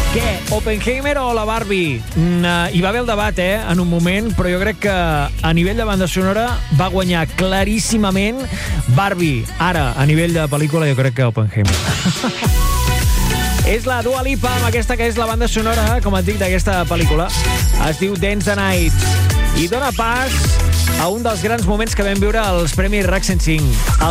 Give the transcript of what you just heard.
Què, Oppenheimer o la Barbie? Hi va haver el debat, en un moment, però jo crec que a nivell de banda sonora va guanyar claríssimament Barbie. Ara, a nivell de pel·lícula, jo crec que Oppenheimer. És la Dua Lipa, amb aquesta que és la banda sonora, com et dic, d'aquesta pel·lícula. Es diu Dance the Night i dona pas a un dels grans moments que vam viure als Premis RAC 105.